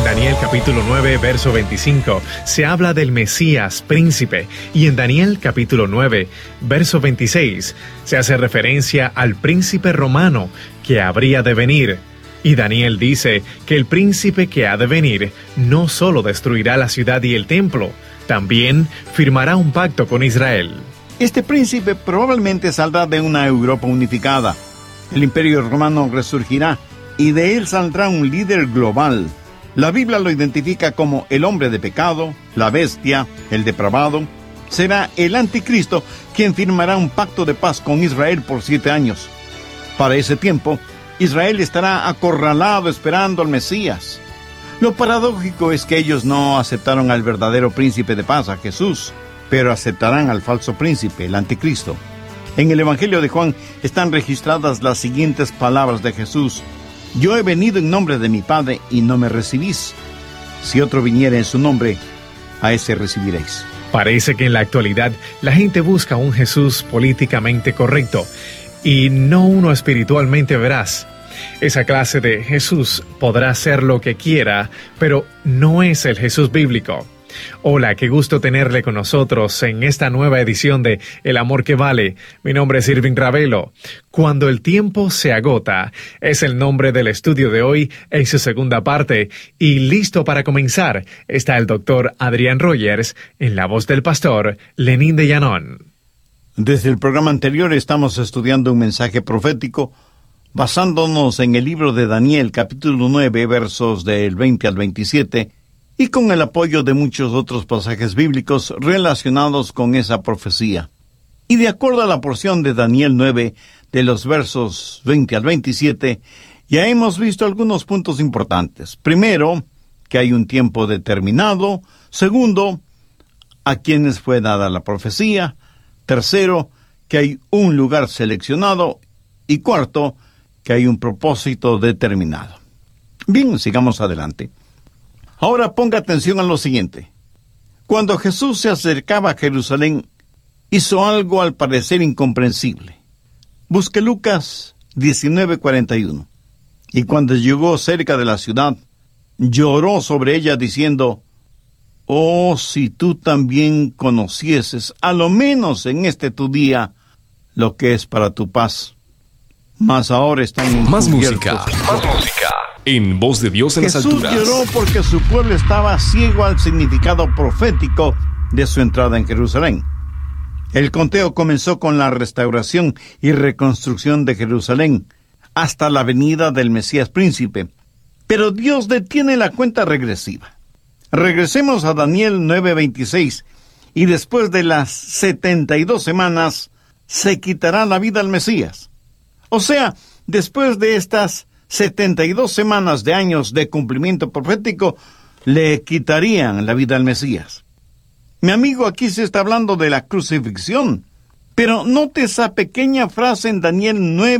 Daniel capítulo 9, verso 25, se habla del Mesías, príncipe, y en Daniel capítulo 9, verso 26, se hace referencia al príncipe romano que habría de venir. Y Daniel dice que el príncipe que ha de venir no solo destruirá la ciudad y el templo, también firmará un pacto con Israel. Este príncipe probablemente saldrá de una Europa unificada. El imperio romano resurgirá y de él saldrá un líder global. La Biblia lo identifica como el hombre de pecado, la bestia, el depravado. Será el anticristo quien firmará un pacto de paz con Israel por 7 años. Para ese tiempo, Israel estará acorralado esperando al Mesías. Lo paradójico es que ellos no aceptaron al verdadero príncipe de paz, a Jesús, pero aceptarán al falso príncipe, el anticristo. En el Evangelio de Juan están registradas las siguientes palabras de Jesús: Yo he venido en nombre de mi Padre y no me recibís. Si otro viniere en su nombre, a ese recibiréis. Parece que en la actualidad la gente busca un Jesús políticamente correcto y no uno espiritualmente veraz. Esa clase de Jesús podrá hacer lo que quiera, pero no es el Jesús bíblico. Hola, qué gusto tenerle con nosotros en esta nueva edición de El Amor que Vale. Mi nombre es Irving Ravelo. Cuando el tiempo se agota es el nombre del estudio de hoy en su segunda parte. Y listo para comenzar está el doctor Adrián Rogers en la voz del pastor Lenín de Llanón. Desde el programa anterior estamos estudiando un mensaje profético basándonos en el libro de Daniel, capítulo 9, versos del 20 al 27, y con el apoyo de muchos otros pasajes bíblicos relacionados con esa profecía. Y de acuerdo a la porción de Daniel 9, de los versos 20 al 27, ya hemos visto algunos puntos importantes. Primero, que hay un tiempo determinado. Segundo, a quienes fue dada la profecía. Tercero, que hay un lugar seleccionado. Y cuarto, que hay un propósito determinado. Bien, sigamos adelante. Ahora ponga atención a lo siguiente. Cuando Jesús se acercaba a Jerusalén, hizo algo al parecer incomprensible. Busque Lucas 19:41. Y cuando llegó cerca de la ciudad, lloró sobre ella diciendo: Oh, si tú también conocieses, a lo menos en este tu día, lo que es para tu paz. Mas ahora están encubiertos. Más música. En Voz de Dios en las alturas. Jesús lloró porque su pueblo estaba ciego al significado profético de su entrada en Jerusalén. El conteo comenzó con la restauración y reconstrucción de Jerusalén, hasta la venida del Mesías príncipe. Pero Dios detiene la cuenta regresiva. Regresemos a Daniel 9:26, y después de las 72 semanas, se quitará la vida al Mesías. O sea, después de estas 72 semanas de años de cumplimiento profético, le quitarían la vida al Mesías. Mi amigo, aquí se está hablando de la crucifixión, pero note esa pequeña frase en Daniel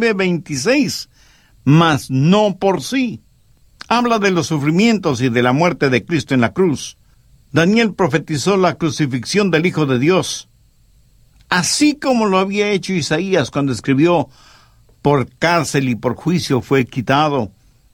9:26, mas no por sí. Habla de los sufrimientos y de la muerte de Cristo en la cruz. Daniel profetizó la crucifixión del Hijo de Dios, así como lo había hecho Isaías cuando escribió: por cárcel y por juicio fue quitado,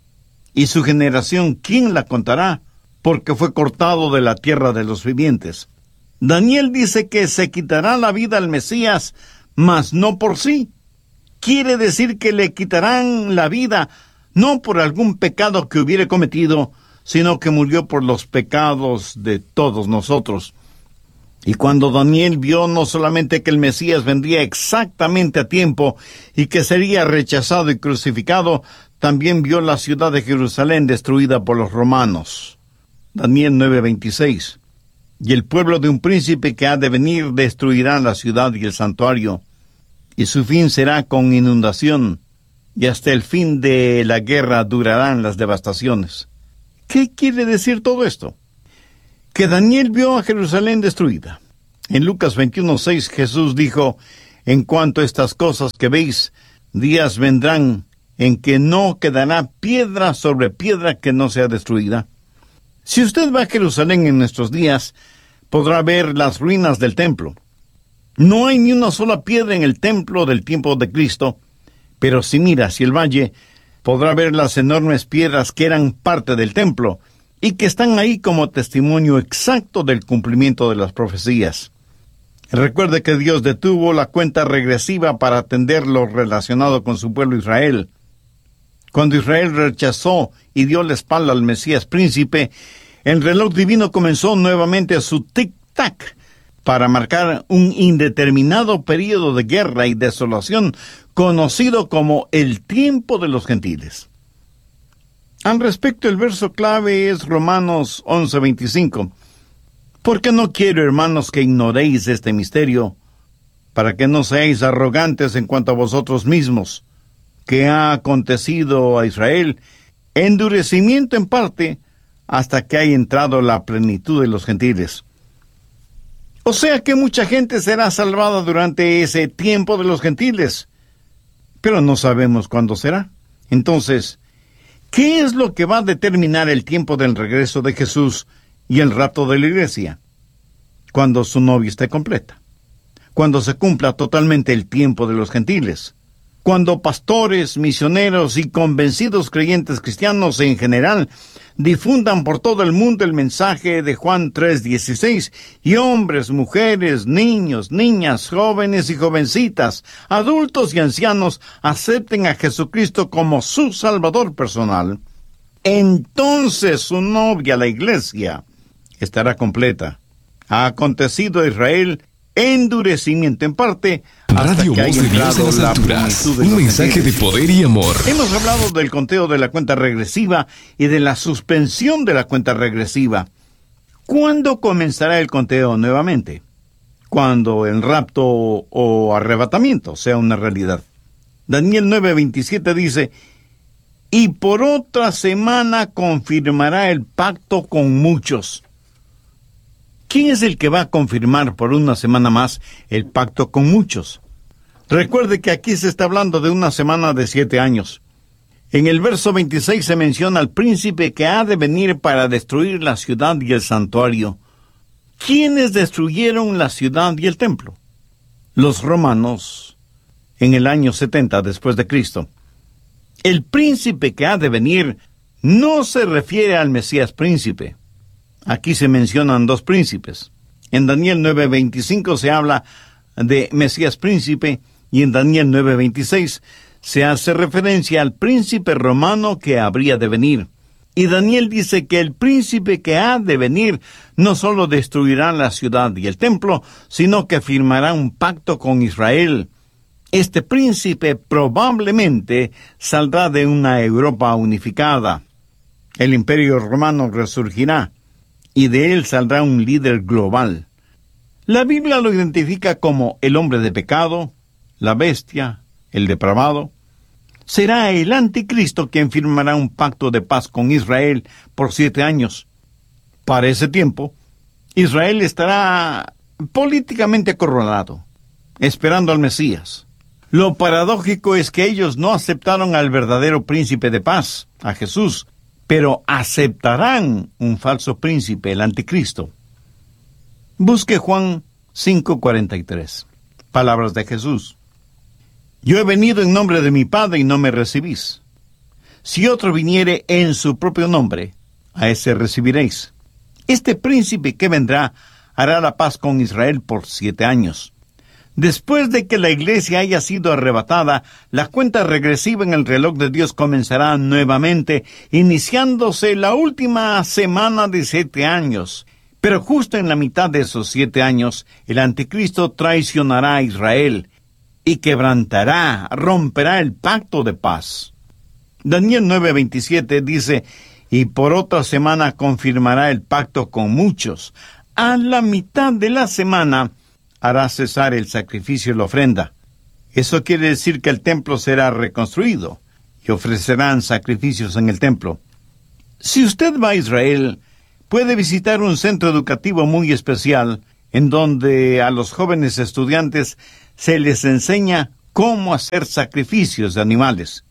y su generación, ¿quién la contará? Porque fue cortado de la tierra de los vivientes. Daniel dice que se quitará la vida al Mesías, mas no por sí. Quiere decir que le quitarán la vida, no por algún pecado que hubiere cometido, sino que murió por los pecados de todos nosotros. Y cuando Daniel vio no solamente que el Mesías vendría exactamente a tiempo y que sería rechazado y crucificado, también vio la ciudad de Jerusalén destruida por los romanos. Daniel 9:26. Y el pueblo de un príncipe que ha de venir destruirá la ciudad y el santuario, y su fin será con inundación, y hasta el fin de la guerra durarán las devastaciones. ¿Qué quiere decir todo esto? Que Daniel vio a Jerusalén destruida. En Lucas 21:6 Jesús dijo: en cuanto a estas cosas que veis, días vendrán en que no quedará piedra sobre piedra que no sea destruida. Si usted va a Jerusalén en nuestros días, podrá ver las ruinas del templo. No hay ni una sola piedra en el templo del tiempo de Cristo, pero si mira hacia el valle, podrá ver las enormes piedras que eran parte del templo y que están ahí como testimonio exacto del cumplimiento de las profecías. Recuerde que Dios detuvo la cuenta regresiva para atender lo relacionado con su pueblo Israel. Cuando Israel rechazó y dio la espalda al Mesías príncipe, el reloj divino comenzó nuevamente su tic-tac para marcar un indeterminado período de guerra y desolación conocido como el tiempo de los gentiles. Al respecto, el verso clave es Romanos 11:25. Porque no quiero, hermanos, que ignoréis este misterio, para que no seáis arrogantes en cuanto a vosotros mismos, que ha acontecido a Israel endurecimiento en parte hasta que haya entrado la plenitud de los gentiles. O sea que mucha gente será salvada durante ese tiempo de los gentiles, pero no sabemos cuándo será. Entonces, ¿qué es lo que va a determinar el tiempo del regreso de Jesús y el rapto de la iglesia? Cuando su novia esté completa, cuando se cumpla totalmente el tiempo de los gentiles, cuando pastores, misioneros y convencidos creyentes cristianos en general difundan por todo el mundo el mensaje de Juan 3:16 y hombres, mujeres, niños, niñas, jóvenes y jovencitas, adultos y ancianos acepten a Jesucristo como su Salvador personal, entonces su novia, la iglesia, estará completa. Ha acontecido a Israel endurecimiento en parte hasta Radio que haya Voz de Dios en entrado las la alturas. plenitud de Un los mensaje de gentiles. poder y amor. Hemos hablado del conteo de la cuenta regresiva y de la suspensión de la cuenta regresiva. ¿Cuándo comenzará el conteo nuevamente? Cuando el rapto o arrebatamiento sea una realidad. Daniel 9:27 dice: y por otra semana confirmará el pacto con muchos. ¿Quién es el que va a confirmar por una semana más el pacto con muchos? Recuerde que aquí se está hablando de una semana de 7 años. En el verso 26 se menciona al príncipe que ha de venir para destruir la ciudad y el santuario. ¿Quiénes destruyeron la ciudad y el templo? Los romanos, en el año 70 después de Cristo. El príncipe que ha de venir no se refiere al Mesías príncipe. Aquí se mencionan dos príncipes. En Daniel 9:25 se habla de Mesías príncipe y en Daniel 9:26 se hace referencia al príncipe romano que habría de venir. Y Daniel dice que el príncipe que ha de venir no solo destruirá la ciudad y el templo, sino que firmará un pacto con Israel. Este príncipe probablemente saldrá de una Europa unificada. El imperio romano resurgirá y de él saldrá un líder global. La Biblia lo identifica como el hombre de pecado, la bestia, el depravado. Será el anticristo quien firmará un pacto de paz con Israel por 7 años. Para ese tiempo, Israel estará políticamente acorralado, esperando al Mesías. Lo paradójico es que ellos no aceptaron al verdadero príncipe de paz, a Jesús, pero aceptarán un falso príncipe, el anticristo. Busque Juan 5:43. Palabras de Jesús. Yo he venido en nombre de mi Padre y no me recibís. Si otro viniere en su propio nombre, a ese recibiréis. Este príncipe que vendrá hará la paz con Israel por 7 años. Después de que la iglesia haya sido arrebatada, la cuenta regresiva en el reloj de Dios comenzará nuevamente, iniciándose la última semana de 7 años. Pero justo en la mitad de esos 7 años, el anticristo traicionará a Israel y quebrantará, romperá el pacto de paz. Daniel 9:27 dice: y por otra semana confirmará el pacto con muchos. A la mitad de la semana hará cesar el sacrificio y la ofrenda. Eso quiere decir que el templo será reconstruido y ofrecerán sacrificios en el templo. Si usted va a Israel, puede visitar un centro educativo muy especial en donde a los jóvenes estudiantes se les enseña cómo hacer sacrificios de animales.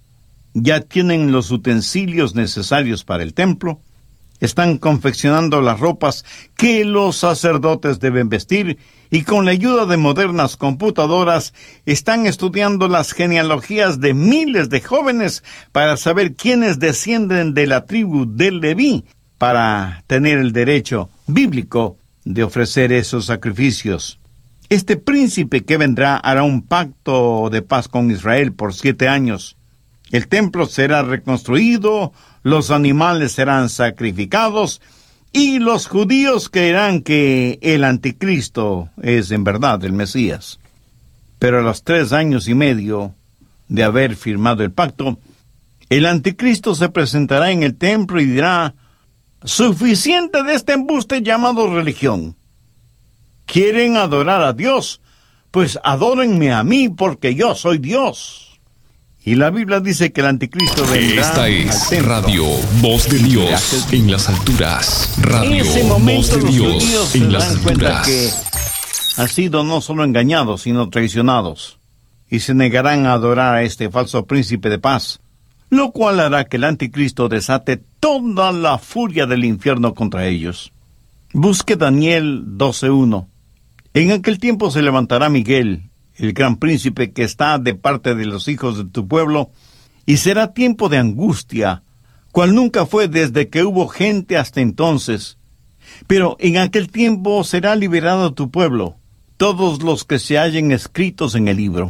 Ya tienen los utensilios necesarios para el templo, están confeccionando las ropas que los sacerdotes deben vestir y con la ayuda de modernas computadoras están estudiando las genealogías de miles de jóvenes para saber quiénes descienden de la tribu de Leví para tener el derecho bíblico de ofrecer esos sacrificios. Este príncipe que vendrá hará un pacto de paz con Israel por 7 años. El templo será reconstruido, los animales serán sacrificados, y los judíos creerán que el anticristo es en verdad el Mesías. Pero a los 3 años y medio de haber firmado el pacto, el anticristo se presentará en el templo y dirá: suficiente de este embuste llamado religión. ¿Quieren adorar a Dios? Pues adórenme a mí, porque yo soy Dios. Y la Biblia dice que el anticristo vendrá. Esta es al templo. Radio Voz de Dios en las alturas. Radio En ese momento Voz de los Dios judíos se en las dan cuenta alturas. que han sido no solo engañados, sino traicionados, y se negarán a adorar a este falso príncipe de paz, lo cual hará que el anticristo desate toda la furia del infierno contra ellos. Busque Daniel 12:1. En aquel tiempo se levantará Miguel, el gran príncipe que está de parte de los hijos de tu pueblo, y será tiempo de angustia, cual nunca fue desde que hubo gente hasta entonces. Pero en aquel tiempo será liberado tu pueblo, todos los que se hallen escritos en el libro.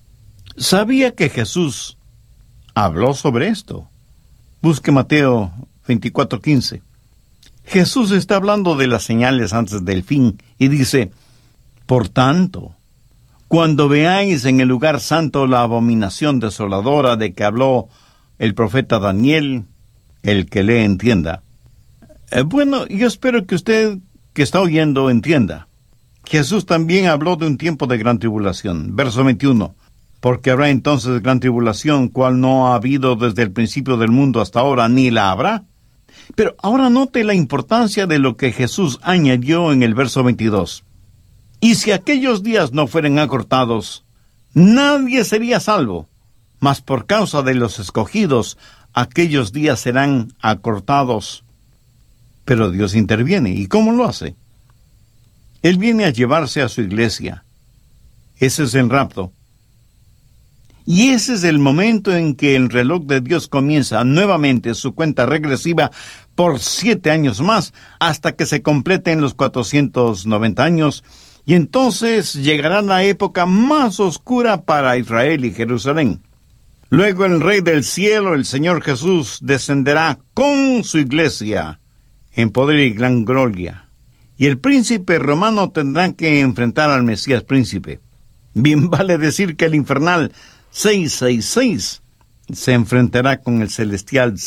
¿Sabía que Jesús habló sobre esto? Busque Mateo 24:15. Jesús está hablando de las señales antes del fin y dice: por tanto, cuando veáis en el lugar santo la abominación desoladora de que habló el profeta Daniel, el que lee entienda. Bueno, yo espero que usted que está oyendo entienda. Jesús también habló de un tiempo de gran tribulación. Verso 21. Porque habrá entonces gran tribulación, cual no ha habido desde el principio del mundo hasta ahora, ni la habrá. Pero ahora note la importancia de lo que Jesús añadió en el verso 22. Y si aquellos días no fueren acortados, nadie sería salvo, mas por causa de los escogidos, aquellos días serán acortados. Pero Dios interviene. ¿Y cómo lo hace? Él viene a llevarse a su iglesia. Ese es el rapto. Y ese es el momento en que el reloj de Dios comienza nuevamente su cuenta regresiva por 7 años más, hasta que se completen los 490 años, y entonces llegará la época más oscura para Israel y Jerusalén. Luego el Rey del Cielo, el Señor Jesús, descenderá con su iglesia en poder y gran gloria. Y el príncipe romano tendrá que enfrentar al Mesías príncipe. Bien vale decir que el infernal 666 se enfrentará con el celestial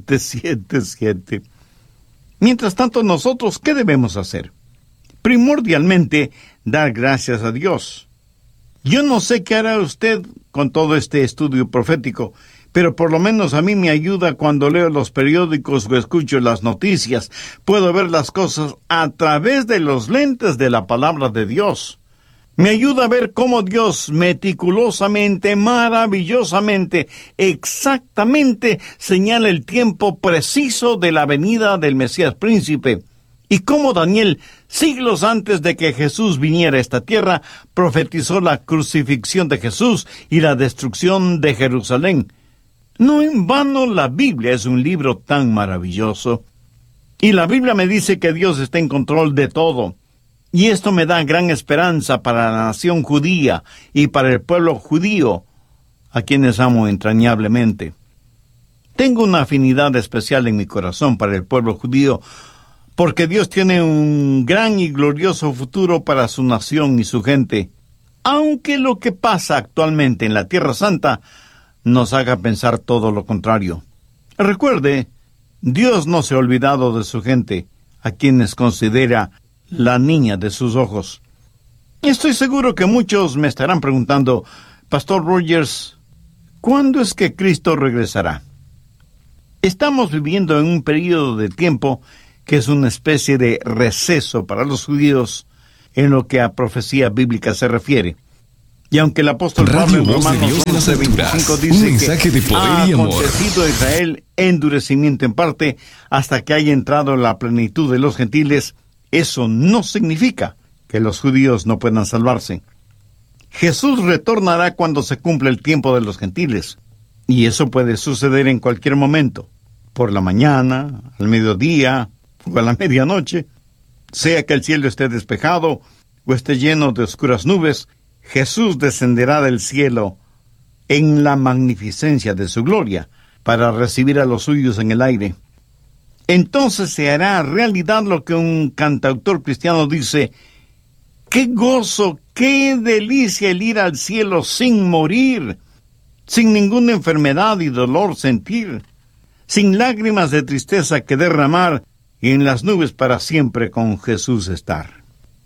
777. Mientras tanto, nosotros, ¿qué debemos hacer? Primordialmente, dar gracias a Dios. Yo no sé qué hará usted con todo este estudio profético, pero por lo menos a mí me ayuda cuando leo los periódicos o escucho las noticias. Puedo ver las cosas a través de los lentes de la palabra de Dios. Me ayuda a ver cómo Dios meticulosamente, maravillosamente, exactamente señala el tiempo preciso de la venida del Mesías príncipe. Y cómo Daniel, siglos antes de que Jesús viniera a esta tierra, profetizó la crucifixión de Jesús y la destrucción de Jerusalén. No en vano la Biblia es un libro tan maravilloso. Y la Biblia me dice que Dios está en control de todo. Y esto me da gran esperanza para la nación judía y para el pueblo judío, a quienes amo entrañablemente. Tengo una afinidad especial en mi corazón para el pueblo judío, porque Dios tiene un gran y glorioso futuro para su nación y su gente, aunque lo que pasa actualmente en la Tierra Santa nos haga pensar todo lo contrario. Recuerde, Dios no se ha olvidado de su gente, a quienes considera la niña de sus ojos. Estoy seguro que muchos me estarán preguntando: Pastor Rogers, ¿cuándo es que Cristo regresará? Estamos viviendo en un periodo de tiempo que es una especie de receso para los judíos en lo que a profecía bíblica se refiere. Y aunque el apóstol Pablo en Romanos 11:25 dice que ha acontecido a Israel endurecimiento en parte hasta que haya entrado la plenitud de los gentiles, eso no significa que los judíos no puedan salvarse. Jesús retornará cuando se cumpla el tiempo de los gentiles, y eso puede suceder en cualquier momento. por la mañana, al mediodía o a la medianoche, sea que el cielo esté despejado o esté lleno de oscuras nubes, Jesús descenderá del cielo en la magnificencia de su gloria para recibir a los suyos en el aire. Entonces se hará realidad lo que un cantautor cristiano dice: ¡qué gozo, qué delicia el ir al cielo sin morir, sin ninguna enfermedad y dolor sentir, sin lágrimas de tristeza que derramar, y en las nubes para siempre con Jesús estar!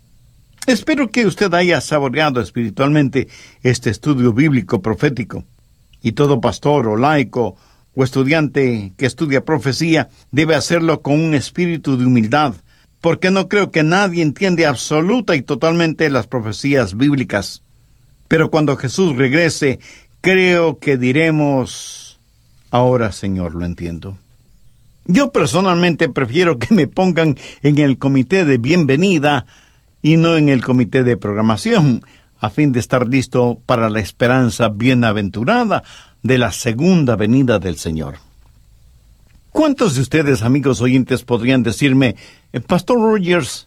Espero que usted haya saboreado espiritualmente este estudio bíblico profético, y todo pastor o laico o estudiante que estudia profecía debe hacerlo con un espíritu de humildad, porque no creo que nadie entiende absoluta y totalmente las profecías bíblicas. Pero cuando Jesús regrese, creo que diremos: ahora, Señor, lo entiendo. Yo personalmente prefiero que me pongan en el comité de bienvenida y no en el comité de programación, a fin de estar listo para la esperanza bienaventurada de la segunda venida del Señor. ¿Cuántos de ustedes, amigos oyentes, podrían decirme: Pastor Rogers,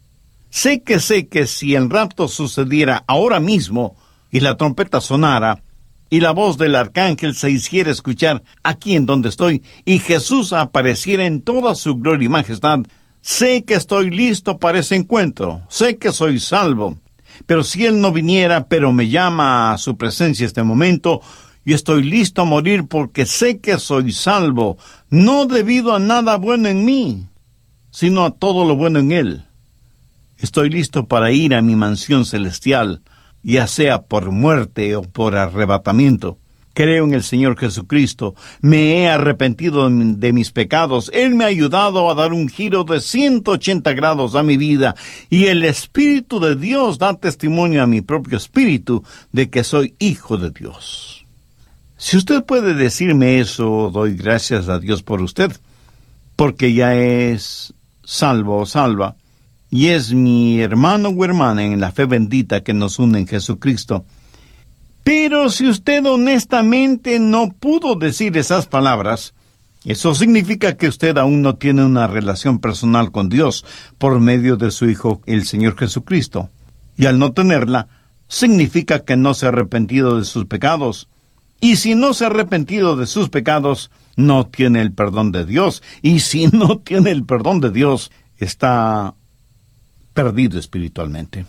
sé que si el rapto sucediera ahora mismo y la trompeta sonara y la voz del arcángel se hiciera escuchar aquí en donde estoy y Jesús apareciera en toda su gloria y majestad, sé que estoy listo para ese encuentro, sé que soy salvo? Pero si Él no viniera, pero me llama a su presencia este momento, yo estoy listo a morir porque sé que soy salvo, no debido a nada bueno en mí, sino a todo lo bueno en Él. Estoy listo para ir a mi mansión celestial, ya sea por muerte o por arrebatamiento. Creo en el Señor Jesucristo, me he arrepentido de mis pecados, Él me ha ayudado a dar un giro de 180 grados a mi vida, y el Espíritu de Dios da testimonio a mi propio espíritu de que soy hijo de Dios. Si usted puede decirme eso, doy gracias a Dios por usted, porque ya es salvo o salva, y es mi hermano o hermana en la fe bendita que nos une en Jesucristo. Pero si usted honestamente no pudo decir esas palabras, eso significa que usted aún no tiene una relación personal con Dios por medio de su Hijo, el Señor Jesucristo. Y al no tenerla, significa que no se ha arrepentido de sus pecados. Y si no se ha arrepentido de sus pecados, no tiene el perdón de Dios. Y si no tiene el perdón de Dios, está perdido espiritualmente.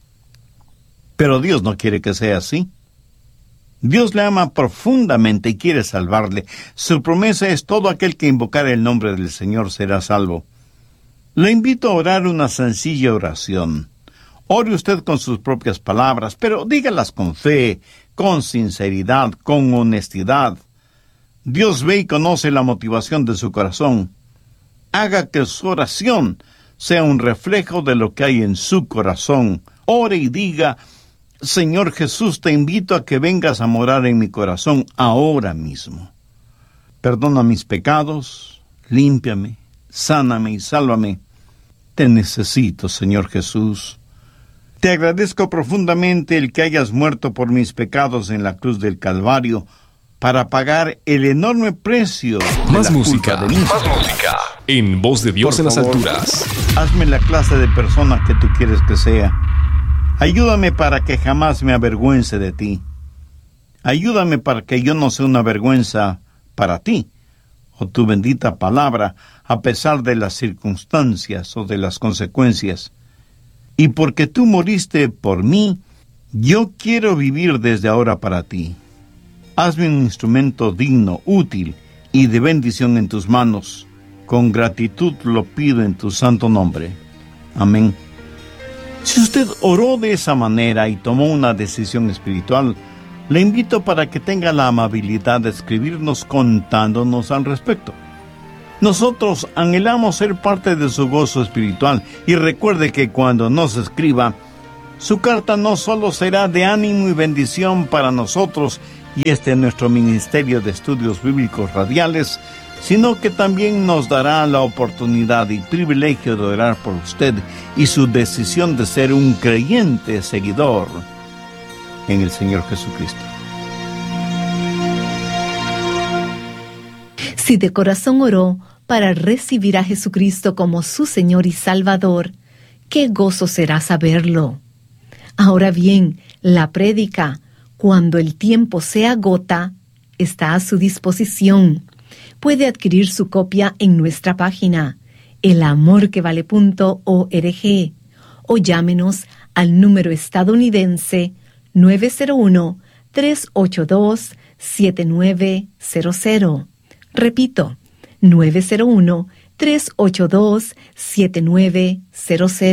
Pero Dios no quiere que sea así. Dios le ama profundamente y quiere salvarle. Su promesa es: todo aquel que invocar el nombre del Señor será salvo. Le invito a orar una sencilla oración. Ore usted con sus propias palabras, pero dígalas con fe, con sinceridad, con honestidad. Dios ve y conoce la motivación de su corazón. Haga que su oración sea un reflejo de lo que hay en su corazón. Ore y diga: Señor Jesús, te invito a que vengas a morar en mi corazón ahora mismo. Perdona mis pecados, límpiame, sáname y sálvame. Te necesito, Señor Jesús. Te agradezco profundamente el que hayas muerto por mis pecados en la cruz del Calvario para pagar el enorme precio de Más la música, culpa de mí. más música. En Voz de Dios en las alturas. Hazme la clase de persona que tú quieres que sea. Ayúdame para que jamás me avergüence de ti. Ayúdame para que yo no sea una vergüenza para ti, o tu bendita palabra, a pesar de las circunstancias o de las consecuencias. Y porque tú moriste por mí, yo quiero vivir desde ahora para ti. Hazme un instrumento digno, útil y de bendición en tus manos. Con gratitud lo pido en tu santo nombre. Amén. Si usted oró de esa manera y tomó una decisión espiritual, le invito para que tenga la amabilidad de escribirnos contándonos al respecto. Nosotros anhelamos ser parte de su gozo espiritual, y recuerde que cuando nos escriba, su carta no solo será de ánimo y bendición para nosotros y nuestro Ministerio de Estudios Bíblicos Radiales, sino que también nos dará la oportunidad y privilegio de orar por usted y su decisión de ser un creyente seguidor en el Señor Jesucristo. Si de corazón oró para recibir a Jesucristo como su Señor y Salvador, qué gozo será saberlo. Ahora bien, la prédica, cuando el tiempo se agota, está a su disposición. Puede adquirir su copia en nuestra página, elamorquevale.org, o llámenos al número estadounidense 901-382-7900. Repito, 901-382-7900.